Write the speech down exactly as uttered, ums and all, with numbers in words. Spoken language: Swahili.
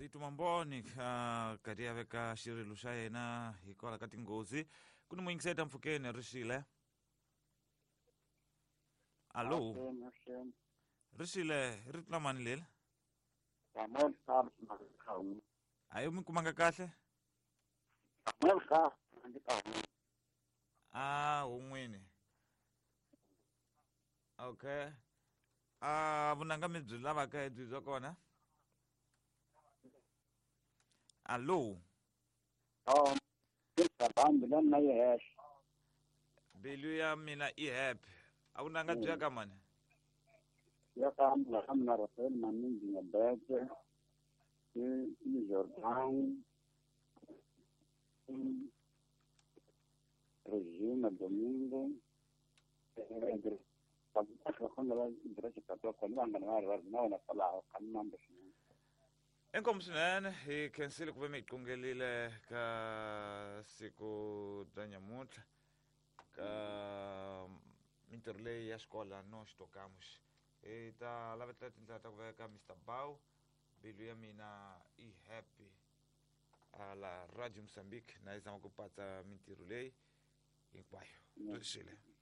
Vitu mamboni uh, katia veka shiri lushaye na hikola kati ngozi. Kuni mwingi seta mfukene Rishile. Alo. Rishile, ritla manilil. Samuel Carlos Mandikauni. Ayo mikumanga kahle? Samuel Carlos Mandikauni. Ah, umwini. Okay. Ah, vunanga mizula vaka edwizo kona. Alo. Oh, kita bandilan na yes. Bilu ya mina ihep. Avunanga Mm. dwiza kamane. Ya kam la kam na Rafael Manin di Nabete. Ni ni Jordan. Regina Domingo. Eh, pagkatapos ko na lang diretso kato ko lang na na na pala kan number. Enkom sinene, hi kensile kuve mitkungelile ka siku danyamut ka minterlei ya escola nós tocamos. E tá lá vai tentar tá com mister Bau, biluia mina e happy a la Rádio Moçambique, na exame ocupata mintirulei em bairro do Chile.